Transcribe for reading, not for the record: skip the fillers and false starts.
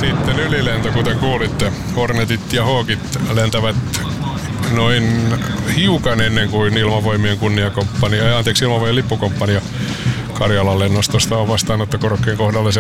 Sitten ylilento, kuten kuulitte. Hornetit ja Hawkit lentävät noin hiukan ennen kuin Ilmavoimien kunniakomppania, Ilmavoimien lippukomppania Karjalan lennostosta on vastaanottokorokkeen kohdalla.